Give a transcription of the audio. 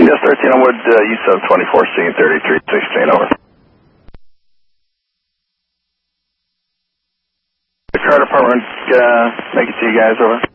Yes, 13 on Wood, U-sub 24, seeing 3316, over. The car department, make it to you guys, over.